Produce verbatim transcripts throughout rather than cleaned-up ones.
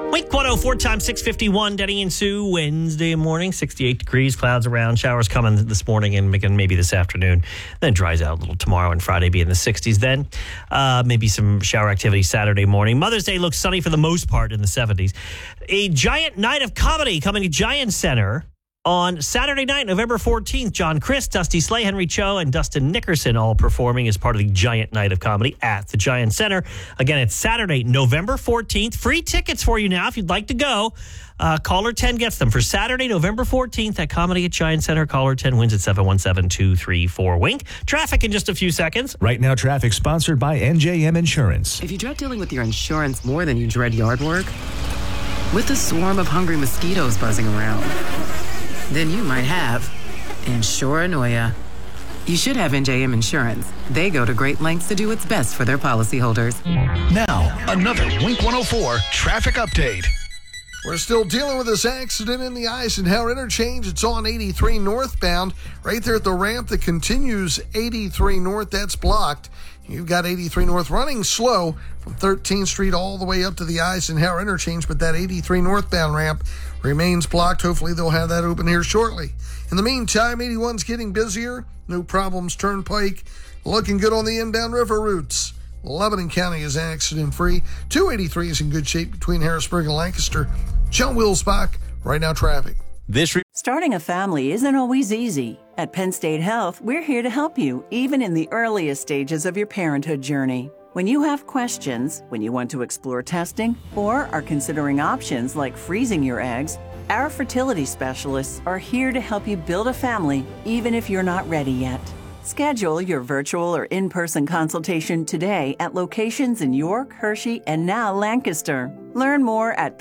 Wink one oh four times six fifty-one, Denny and Sue, Wednesday morning, sixty-eight degrees, clouds around, showers coming this morning and maybe this afternoon. Then dries out a little tomorrow and Friday be in the sixties. Then uh, maybe some shower activity Saturday morning. Mother's Day looks sunny for the most part in the seventies. A giant night of comedy coming to Giant Center on Saturday night, November fourteenth. John Crist, Dusty Slay, Henry Cho, and Dustin Nickerson all performing as part of the Giant Night of Comedy at the Giant Center. Again, it's Saturday, November fourteenth. Free tickets for you now if you'd like to go. Uh, caller ten gets them for Saturday, November fourteenth at Comedy at Giant Center. Caller ten wins at seven one seven, two three four, wink. Traffic in just a few seconds. Right now, traffic sponsored by N J M Insurance. If you dread dealing with your insurance more than you dread yard work, with a swarm of hungry mosquitoes buzzing around, then you might have Insuranoia. You should have N J M Insurance. They go to great lengths to do what's best for their policyholders. Now, another Wink one oh four traffic update. We're still dealing with this accident in the Eisenhower interchange. It's on eighty-three northbound, right there at the ramp that continues eighty-three north. That's blocked. You've got eighty-three north running slow from thirteenth Street all the way up to the Eisenhower interchange, but that eighty-three northbound ramp remains blocked. Hopefully they'll have that open here shortly. In the meantime, eighty-one's getting busier. No problems. Turnpike looking good on the inbound river routes. Lebanon County is accident-free. two eighty-three is in good shape between Harrisburg and Lancaster. John Wilsbach, right now traffic. This re- Starting a family isn't always easy. At Penn State Health, we're here to help you, even in the earliest stages of your parenthood journey. When you have questions, when you want to explore testing, or are considering options like freezing your eggs, our fertility specialists are here to help you build a family, even if you're not ready yet. Schedule your virtual or in-person consultation today at locations in York, Hershey, and now Lancaster. Learn more at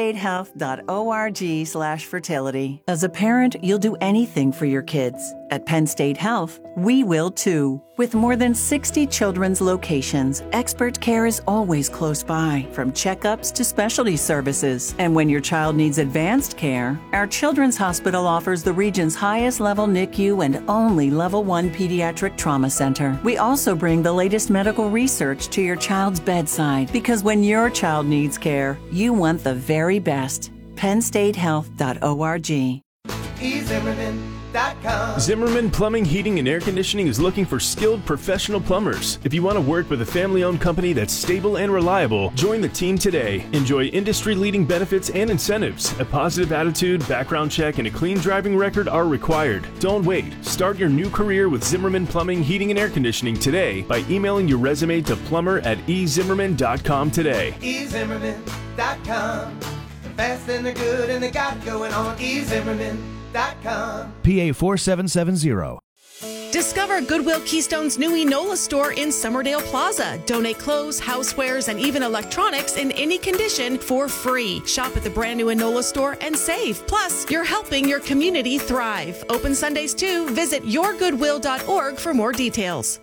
pennstatehealth.org slash fertility. As a parent, you'll do anything for your kids. At Penn State Health, we will too. With more than sixty children's locations, expert care is always close by, from checkups to specialty services. And when your child needs advanced care, our Children's Hospital offers the region's highest level N I C U and only level one pediatric trauma center. We also bring the latest medical research to your child's bedside, because when your child needs care, you want the very best. penn state health dot org. e zimmerman dot com. Zimmerman Plumbing, Heating, and Air Conditioning is looking for skilled professional plumbers. If you want to work with a family-owned company that's stable and reliable, join the team today. Enjoy industry-leading benefits and incentives. A positive attitude, background check, and a clean driving record are required. Don't wait. Start your new career with Zimmerman Plumbing, Heating, and Air Conditioning today by emailing your resume to plumber at e zimmerman dot com today. e zimmerman dot com. The fast and the good and they got it going on. e zimmerman dot com. P A four seven seven zero. Discover Goodwill Keystone's new Enola store in Summerdale Plaza. Donate clothes, housewares, and even electronics in any condition for free. Shop at the brand new Enola store and save. Plus, you're helping your community thrive. Open Sundays too. Visit your goodwill dot org for more details.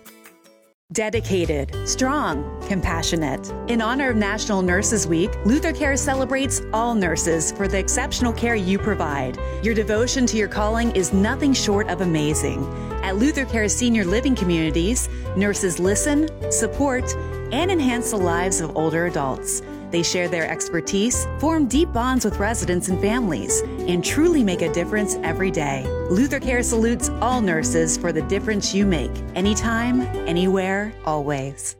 Dedicated, strong, compassionate. In honor of National Nurses Week, Luther Care celebrates all nurses for the exceptional care you provide. Your devotion to your calling is nothing short of amazing. At Luther Care Senior Living Communities, nurses listen, support, and enhance the lives of older adults. They share their expertise, form deep bonds with residents and families, and truly make a difference every day. Luther Care salutes all nurses for the difference you make, anytime, anywhere, always.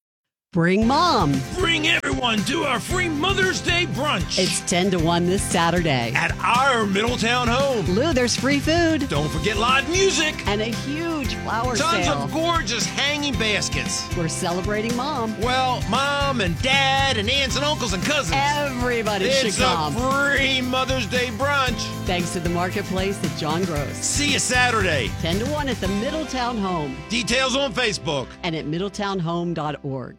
Bring mom. Bring everyone to our free Mother's Day brunch. It's ten to one this Saturday. At our Middletown home. Lou, there's free food. Don't forget live music. And a huge flower Tons sale. Tons of gorgeous hanging baskets. We're celebrating mom. Well, mom and dad and aunts and uncles and cousins. Everybody it's should come. It's a free Mother's Day brunch. Thanks to the Marketplace at John Gross. See you Saturday. ten to one at the Middletown home. Details on Facebook. And at middletown home dot org.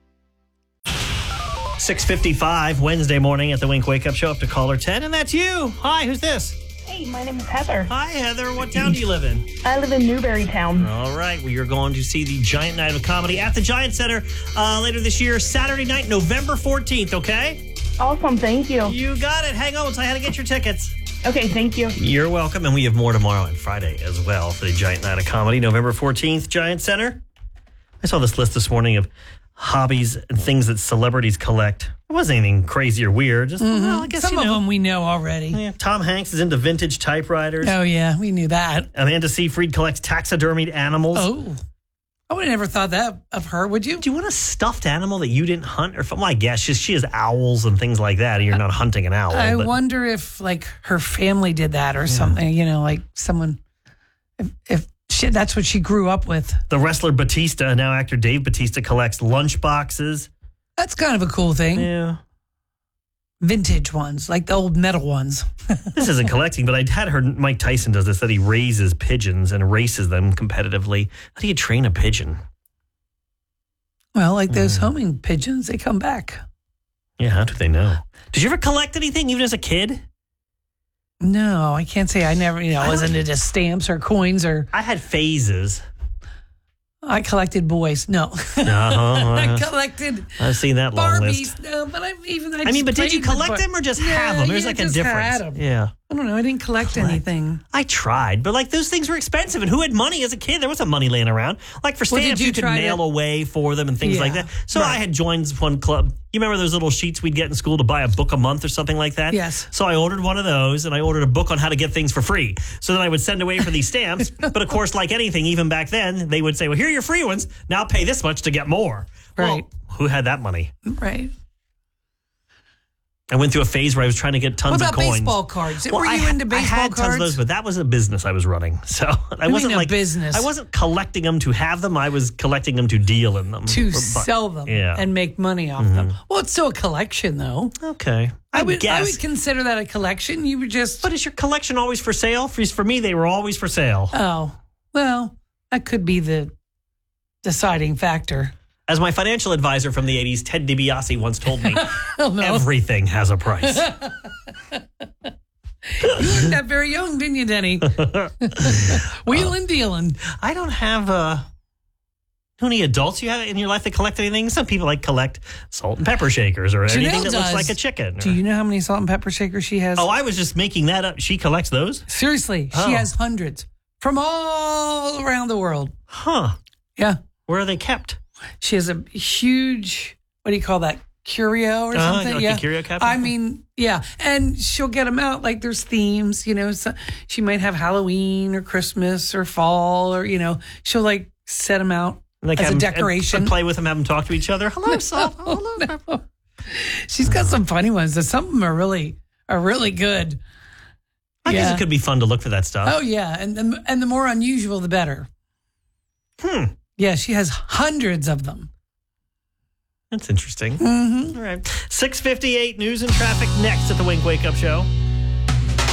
six fifty-five Wednesday morning at the Wink Wake Up Show, up to caller ten, and that's you. Hi, who's this? Hey, my name is Heather. Hi, Heather. What town do you live in? I live in Newberrytown. All right. Well, you're going to see the Giant Night of Comedy at the Giant Center uh, later this year, Saturday night, November fourteenth, okay? Awesome. Thank you. You got it. Hang on. We'll tell you how to get your tickets. Okay, thank you. You're welcome. And we have more tomorrow and Friday as well for the Giant Night of Comedy, November fourteenth, Giant Center. I saw this list this morning of hobbies and things that celebrities collect. wasn't anything crazy or weird. Just, Mhm. well, I guess, Some you of know. them we know already. Yeah, Tom Hanks is into vintage typewriters. Oh, yeah, we knew that. Amanda Seyfried collects taxidermied animals. Oh. I would have never thought that of her, would you? Do you want a stuffed animal that you didn't hunt? Or well, I guess she, she has owls and things like that. And you're not hunting an owl. I but wonder if, like, her family did that or something, you know, like someone, if, if she, that's what she grew up with. The wrestler Batista, now actor Dave Batista, collects lunch boxes. That's kind of a cool thing. Yeah. Vintage ones, like the old metal ones. This isn't collecting, but I had heard Mike Tyson does this, that he raises pigeons and races them competitively. How do you train a pigeon? Well, like those homing pigeons, they come back. Yeah, how do they know? Did you ever collect anything, even as a kid? No, I can't say I never, you know, I wasn't into stamps or coins or. I had phases. I collected boys. No. Uh-huh, I uh-huh. collected I've seen that long list. Barbies. No, but I even. I, I mean, just but did you played with collect Bar- them or just Yeah, have them? There's yeah, like a just difference. had 'em. Yeah. I don't know. I didn't collect, anything. I tried, but like those things were expensive, and who had money as a kid? There wasn't money laying around. Like for Well, did stamps, you you, could try mail to- away for them and things Yeah, like that. So right. I had joined one club. You remember those little sheets we'd get in school to buy a book a month or something like that? Yes. So I ordered one of those, and I ordered a book on how to get things for free. So then I would send away for these stamps. But of course, like anything, even back then, they would say, "Well, here are your free ones. Now pay this much to get more." Right. Well, who had that money? Right. I went through a phase where I was trying to get tons What about of coins. baseball cards? Well, Were I you ha- into baseball I had cards? tons of those, but that was a business I was running. So I You wasn't mean a like business? I wasn't collecting them to have them. I was collecting them to deal in them to Or bu- sell them Yeah. and make money off them. Well, it's still a collection, though. Okay. I, I would. I guess. would consider that a collection. You would just. But is your collection always for sale? For, for me, they were always for sale. Oh, well, that could be the deciding factor. As my financial advisor from the eighties, Ted DiBiase, once told me, Oh, no. everything has a price. You weren't that very young, didn't you, Denny? Wheeling, dealing. I don't have uh, how many adults you have in your life that collect anything? Some people like collect salt and pepper shakers or anything Janelle that looks does. like a chicken. Do or- you know how many salt and pepper shakers she has? Oh, I was just making that up. She collects those? Seriously, Oh. she has hundreds from all around the world. Huh. Yeah. Where are they kept? She has a huge, what do you call that? Curio or Uh, something? like a yeah. curio cabinet? I mean, yeah. And she'll get them out like there's themes, you know. So she might have Halloween or Christmas or fall or, you know, she'll like set them out Like as have a 'em- decoration. and play with them, have them talk to each other. Hello, salt. Hello, pepper. She's got some funny ones. Some of them are really, are really good. I guess Yeah. it could be fun to look for that stuff. Oh, yeah. And the, and the more unusual, the better. Hmm. Yeah, she has hundreds of them. That's interesting. Mm-hmm. All right. six fifty-eight news and traffic next at the Wink Wake Up Show.